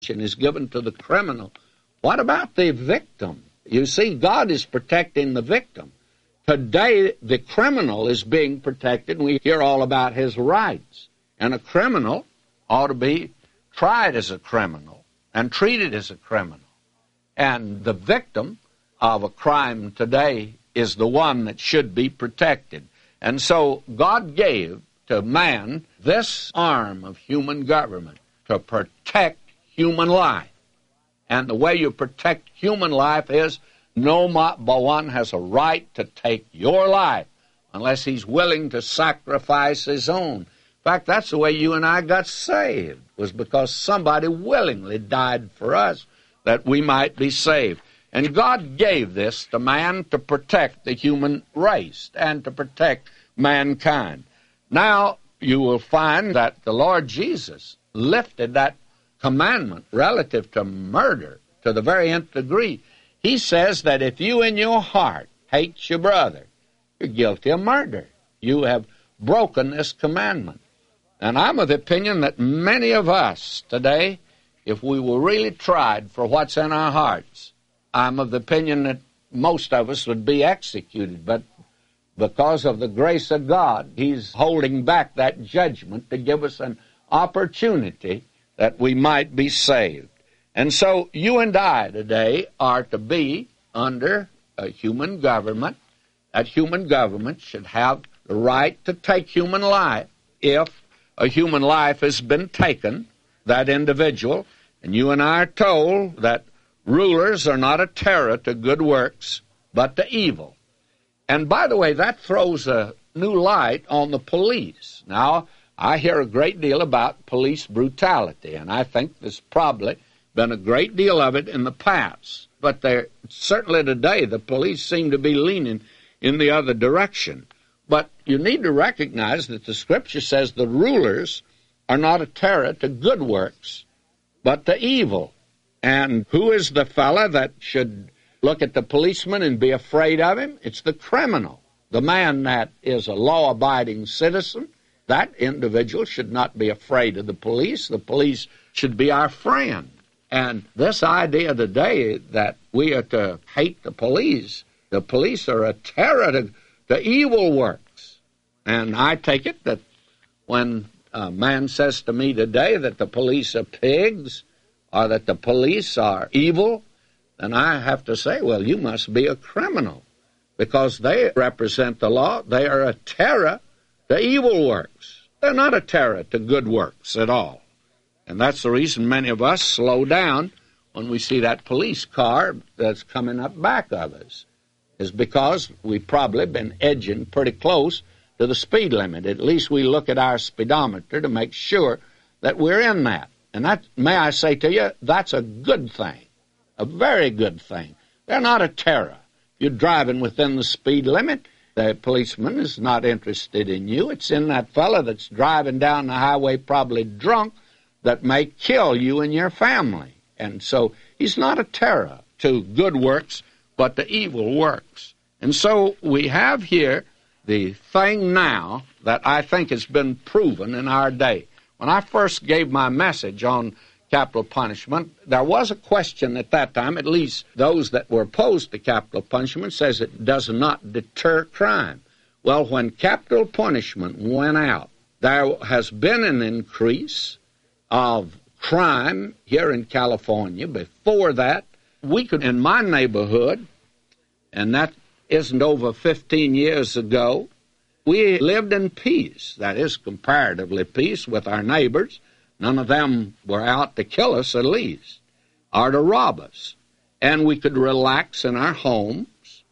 is given to the criminal. What about the victim? You see, God is protecting the victim. Today, the criminal is being protected, and we hear all about his rights. And a criminal ought to be tried as a criminal and treated as a criminal. And the victim of a crime today is the one that should be protected. And so God gave to man this arm of human government to protect human life. And the way you protect human life is no one has a right to take your life unless he's willing to sacrifice his own. In fact, that's the way you and I got saved, was because somebody willingly died for us that we might be saved. And God gave this to man to protect the human race and to protect mankind. Now, you will find that the Lord Jesus lifted that commandment relative to murder to the very nth degree. He says that if you in your heart hate your brother, you're guilty of murder. You have broken this commandment. And I'm of the opinion that many of us today, if we were really tried for what's in our hearts, I'm of the opinion that most of us would be executed. But because of the grace of God, He's holding back that judgment to give us an opportunity that we might be saved. And so you and I today are to be under a human government. That human government should have the right to take human life. If a human life has been taken, that individual, and you and I are told that rulers are not a terror to good works, but to evil. And by the way, that throws a new light on the police. Now, I hear a great deal about police brutality, and I think there's probably been a great deal of it in the past. But certainly today, the police seem to be leaning in the other direction. But you need to recognize that the Scripture says the rulers are not a terror to good works, but to evil. And who is the fellow that should look at the policeman and be afraid of him? It's the criminal, the man that is a law-abiding citizen. That individual should not be afraid of the police. The police should be our friend. And this idea today that we are to hate the police are a terror to evil works. And I take it that when a man says to me today that the police are pigs or that the police are evil, then I have to say, well, you must be a criminal, because they represent the law. They are a terror to evil works. They're not a terror to good works at all. And that's the reason many of us slow down when we see that police car that's coming up back of us, is because we've probably been edging pretty close to the speed limit. At least we look at our speedometer to make sure that we're in that. And that, may I say to you, that's a good thing, a very good thing. They're not a terror. If you're driving within the speed limit, the policeman is not interested in you. It's in that fellow that's driving down the highway probably drunk that may kill you and your family. And so he's not a terror to good works, but to evil works. And so we have here the thing now that I think has been proven in our day. When I first gave my message on capital punishment, there was a question at that time, at least those that were opposed to capital punishment says it does not deter crime. Well, when capital punishment went out, there has been an increase of crime here in California. Before that, we could, in my neighborhood, and that isn't over 15 years ago, we lived in peace. That is, comparatively peace with our neighbors. None of them were out to kill us, at least, or to rob us. And we could relax in our homes.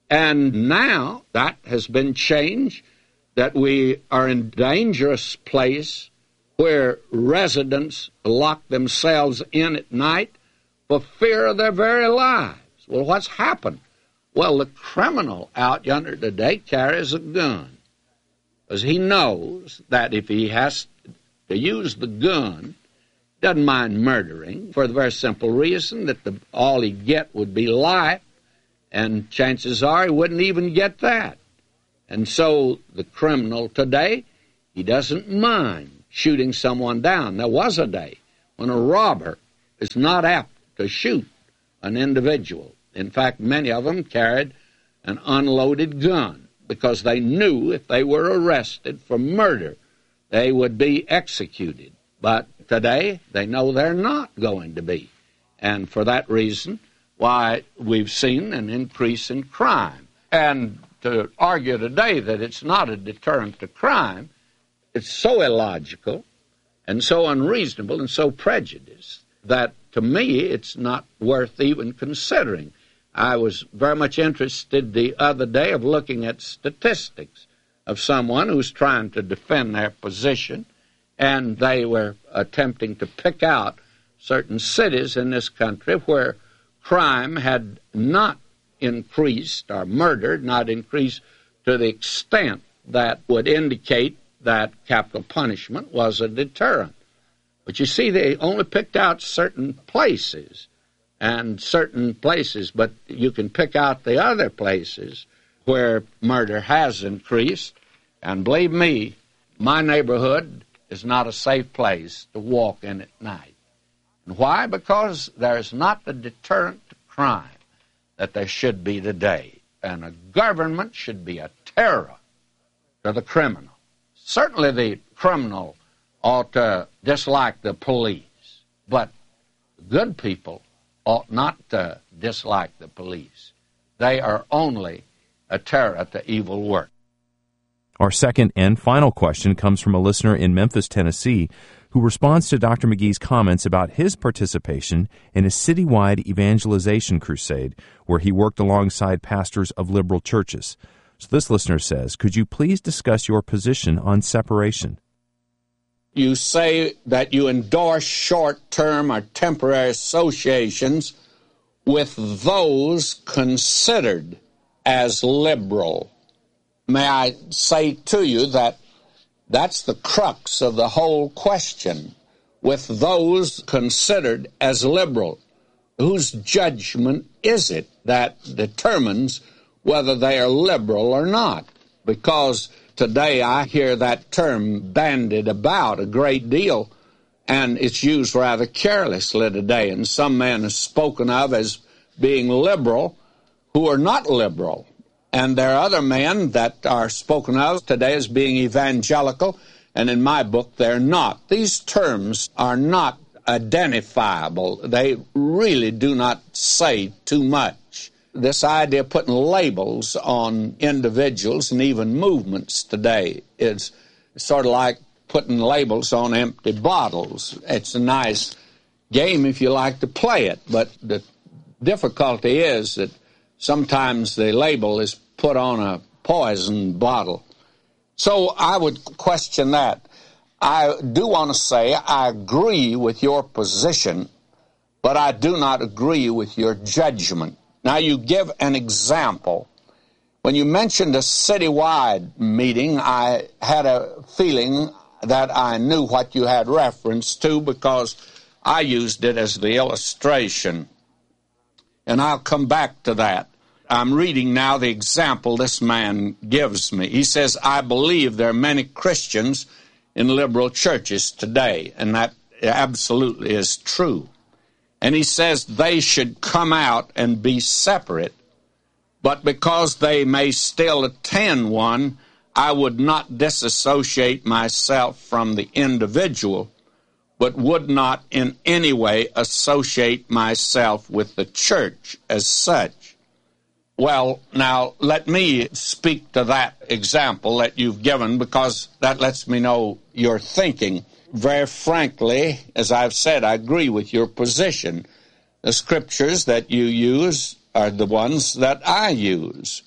And now that has been changed, that we are in a dangerous place where residents lock themselves in at night for fear of their very lives. Well, what's happened? Well, the criminal out yonder today carries a gun, because he knows that if he has to use the gun, doesn't mind murdering, for the very simple reason that all he'd get would be life, and chances are he wouldn't even get that. And so the criminal today, he doesn't mind shooting someone down. There was a day when a robber is not apt to shoot an individual. In fact, many of them carried an unloaded gun because they knew if they were arrested for murder, they would be executed. But today, they know they're not going to be. And for that reason, why we've seen an increase in crime. And to argue today that it's not a deterrent to crime, it's so illogical and so unreasonable and so prejudiced that, to me, it's not worth even considering. I was very much interested the other day of looking at statistics of someone who's trying to defend their position, and they were attempting to pick out certain cities in this country where crime had not increased, or murder not increased to the extent that would indicate that capital punishment was a deterrent. But you see, they only picked out certain places, but you can pick out the other places where murder has increased. And believe me, my neighborhood is not a safe place to walk in at night. And why? Because there's not the deterrent to crime that there should be today. And a government should be a terror to the criminal. Certainly the criminal ought to dislike the police, but good people ought not to dislike the police. They are only a terror to evil work. Our second and final question comes from a listener in Memphis, Tennessee, who responds to Dr. McGee's comments about his participation in a citywide evangelization crusade where he worked alongside pastors of liberal churches. So this listener says, could you please discuss your position on separation? You say that you endorse short-term or temporary associations with those considered as liberal. May I say to you that that's the crux of the whole question, with those considered as liberal. Whose judgment is it that determines whether they are liberal or not? Because today I hear that term bandied about a great deal, and it's used rather carelessly today. And some men are spoken of as being liberal who are not liberal. And there are other men that are spoken of today as being evangelical, and in my book they're not. These terms are not identifiable. They really do not say too much. This idea of putting labels on individuals and even movements today is sort of like putting labels on empty bottles. It's a nice game if you like to play it, but the difficulty is that sometimes the label is put on a poison bottle. So I would question that. I do want to say I agree with your position, but I do not agree with your judgment. Now, you give an example. When you mentioned a citywide meeting, I had a feeling that I knew what you had reference to because I used it as the illustration. And I'll come back to that. I'm reading now the example this man gives me. He says, I believe there are many Christians in liberal churches today, and that absolutely is true. And he says they should come out and be separate, but because they may still attend one, I would not disassociate myself from the individual, but would not in any way associate myself with the church as such. Well, now, let me speak to that example that you've given, because that lets me know your thinking. Very frankly, as I've said, I agree with your position. The scriptures that you use are the ones that I use.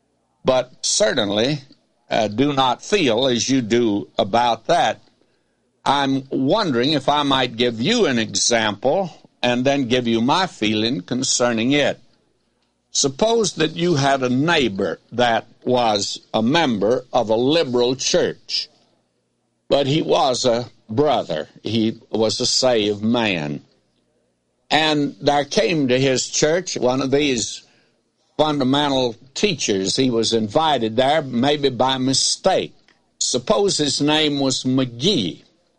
But certainly, do not feel as you do about that. I'm wondering if I might give you an example and then give you my feeling concerning it. Suppose that you had a neighbor that was a member of a liberal church, but he was a brother. He was a saved man. And there came to his church one of these fundamental teachers. He was invited there maybe by mistake. Suppose his name was McGee.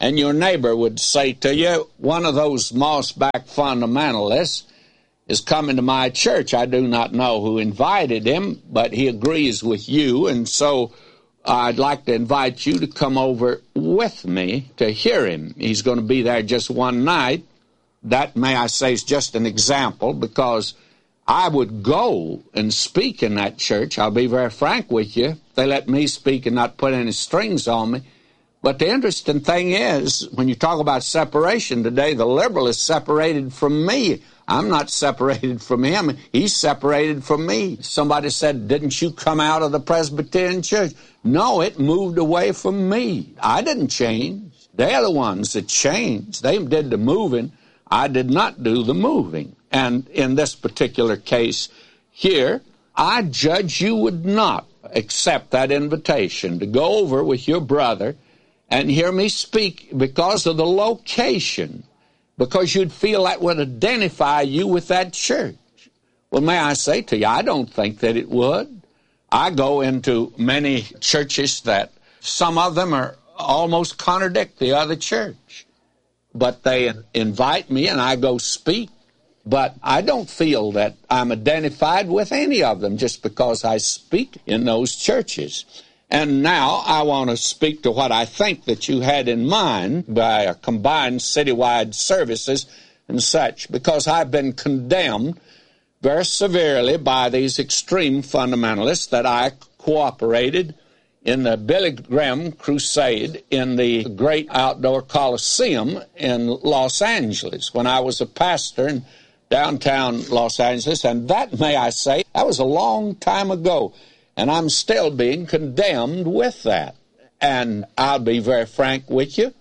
and your neighbor would say to you, one of those mossback fundamentalists is coming to my church. I do not know who invited him, but he agrees with you, and so I'd like to invite you to come over with me to hear him. He's going to be there just one night. That, may I say, is just an example, because I would go and speak in that church. I'll be very frank with you. They let me speak and not put any strings on me. But the interesting thing is, when you talk about separation today, the liberal is separated from me. I'm not separated from him. He's separated from me. Somebody said, didn't you come out of the Presbyterian Church? No, it moved away from me. I didn't change. They're the ones that changed. They did the moving. I did not do the moving. And in this particular case here, I judge you would not accept that invitation to go over with your brother and hear me speak because of the location, because you'd feel that would identify you with that church. Well, may I say to you, I don't think that it would. I go into many churches that some of them are almost contradict the other church, but they invite me and I go speak. But I don't feel that I'm identified with any of them just because I speak in those churches. And now I want to speak to what I think that you had in mind by a combined citywide services and such, because I've been condemned very severely by these extreme fundamentalists that I cooperated in the Billy Graham crusade in the great outdoor Coliseum in Los Angeles when I was a pastor in downtown Los Angeles, and that, may I say, that was a long time ago, and I'm still being condemned with that. And I'll be very frank with you.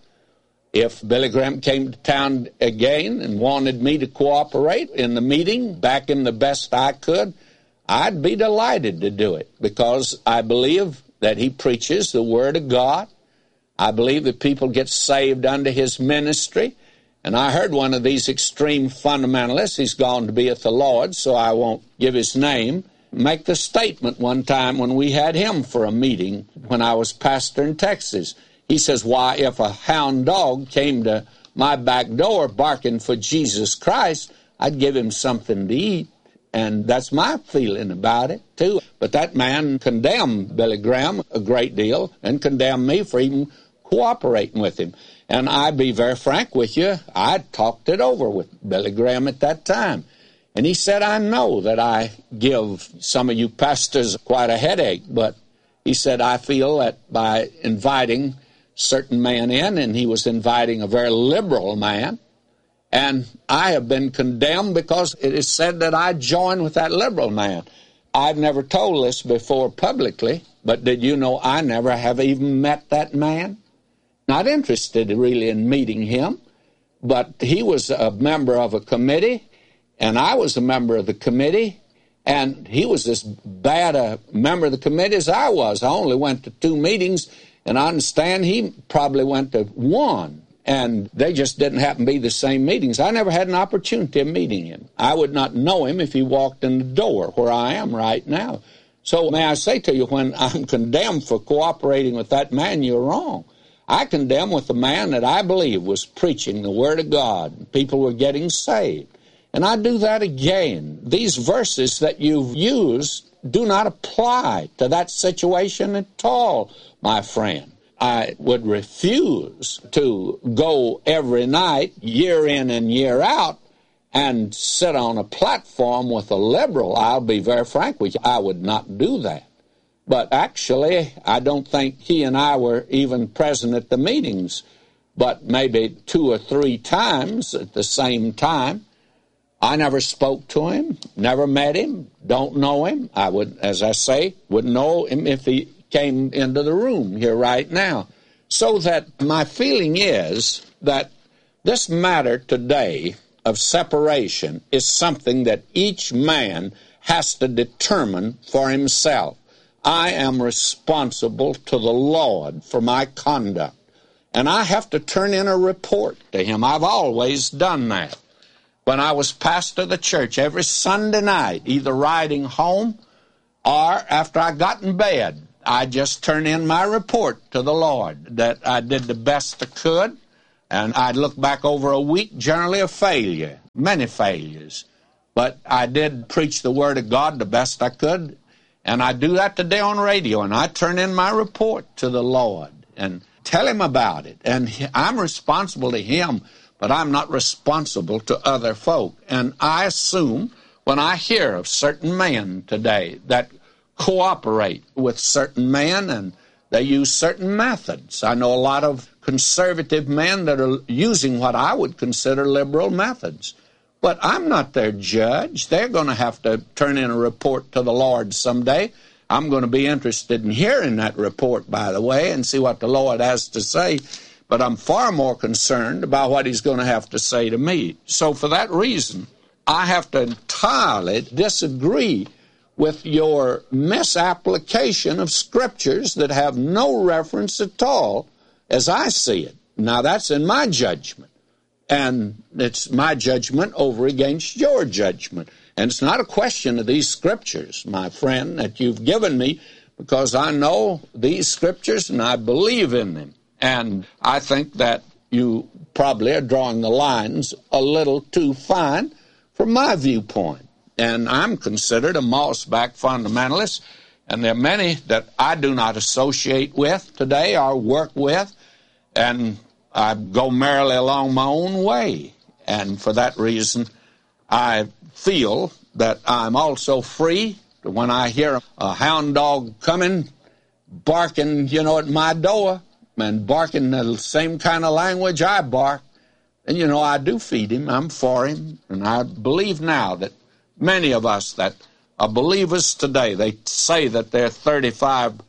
If Billy Graham came to town again and wanted me to cooperate in the meeting, back him the best I could, I'd be delighted to do it, because I believe that he preaches the Word of God. I believe that people get saved under his ministry. And I heard one of these extreme fundamentalists, he's gone to be with the Lord, so I won't give his name, make the statement one time when we had him for a meeting when I was pastor in Texas. He says, why, if a hound dog came to my back door barking for Jesus Christ, I'd give him something to eat. And that's my feeling about it, too. But that man condemned Billy Graham a great deal and condemned me for even cooperating with him. And I'd be very frank with you, I talked it over with Billy Graham at that time. And he said, I know that I give some of you pastors quite a headache, but he said, I feel that by inviting certain man in, and he was inviting a very liberal man, and I have been condemned because it is said that I joined with that liberal man. I've never told this before publicly, but did you know I never have even met that man? Not interested really in meeting him, but he was a member of a committee, and I was a member of the committee, and he was as bad a member of the committee as I was. I only went to 2 meetings, and I understand he probably went to 1, and they just didn't happen to be the same meetings. I never had an opportunity of meeting him. I would not know him if he walked in the door where I am right now. So may I say to you, when I'm condemned for cooperating with that man, you're wrong. I condemn with the man that I believe was preaching the Word of God. People were getting saved. And I do that again. These verses that you've used do not apply to that situation at all, my friend. I would refuse to go every night, year in and year out, and sit on a platform with a liberal. I'll be very frank with you, I would not do that. But actually, I don't think he and I were even present at the meetings, but maybe 2 or 3 times at the same time. I never spoke to him, never met him, don't know him. I would, as I say, wouldn't know him if he came into the room here right now. So that my feeling is that this matter today of separation is something that each man has to determine for himself. I am responsible to the Lord for my conduct, and I have to turn in a report to him. I've always done that. When I was pastor of the church, every Sunday night, either riding home or after I got in bed, I just turn in my report to the Lord that I did the best I could, And I'd look back over a week, generally a failure, many failures. But I did preach the Word of God the best I could, and I do that today on radio, and I turn in my report to the Lord and tell Him about it. And I'm responsible to Him, but I'm not responsible to other folk. And I assume when I hear of certain men today that cooperate with certain men and they use certain methods. I know a lot of conservative men that are using what I would consider liberal methods. But I'm not their judge. They're going to have to turn in a report to the Lord someday. I'm going to be interested in hearing that report, by the way, and see what the Lord has to say. But I'm far more concerned about what He's going to have to say to me. So for that reason, I have to entirely disagree with your misapplication of Scriptures that have no reference at all as I see it. Now, that's in my judgment. And it's my judgment over against your judgment. And it's not a question of these Scriptures, my friend, that you've given me, because I know these Scriptures and I believe in them. And I think that you probably are drawing the lines a little too fine from my viewpoint. And I'm considered a moss-back fundamentalist, and there are many that I do not associate with today or work with, and I go merrily along my own way. And for that reason, I feel that I'm also free when I hear a hound dog coming, barking, at my door, and barking the same kind of language I bark. And, I do feed him. I'm for him. And I believe now that many of us that are believers today, they say that they're 35%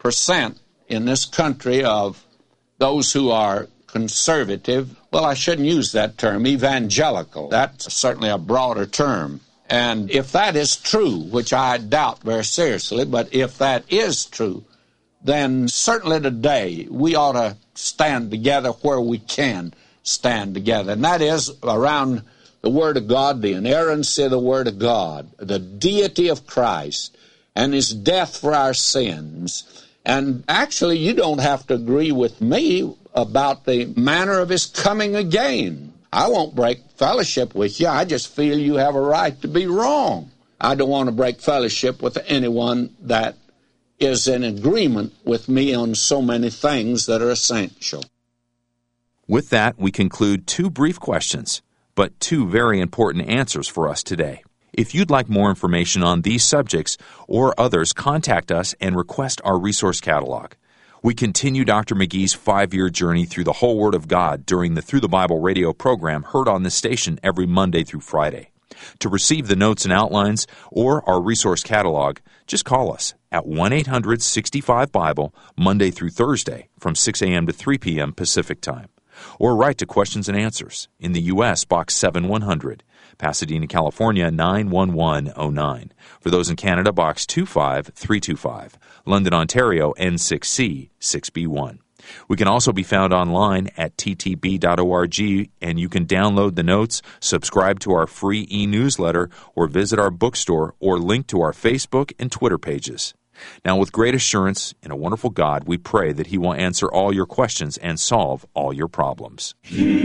in this country of those who are conservative. Well, I shouldn't use that term, evangelical. That's certainly a broader term. And if that is true, which I doubt very seriously, but if that is true, then certainly today we ought to stand together where we can stand together. And that is around the Word of God, the inerrancy of the Word of God, the deity of Christ, and His death for our sins. And actually, you don't have to agree with me about the manner of His coming again. I won't break fellowship with you. I just feel you have a right to be wrong. I don't want to break fellowship with anyone that is in agreement with me on so many things that are essential. With that, we conclude 2 brief questions, but 2 very important answers for us today. If you'd like more information on these subjects or others, contact us and request our resource catalog. We continue Dr. McGee's 5-year journey through the whole Word of God during the Through the Bible radio program heard on this station every Monday through Friday. To receive the notes and outlines or our resource catalog, just call us at 1-800-65-BIBLE, Monday through Thursday from 6 a.m. to 3 p.m. Pacific Time. Or write to Questions and Answers in the U.S., Box 7100, Pasadena, California, 91109. For those in Canada, Box 25325, London, Ontario, N6C 6B1. We can also be found online at ttb.org, and you can download the notes, subscribe to our free e-newsletter, or visit our bookstore or link to our Facebook and Twitter pages. Now, with great assurance in a wonderful God, we pray that He will answer all your questions and solve all your problems.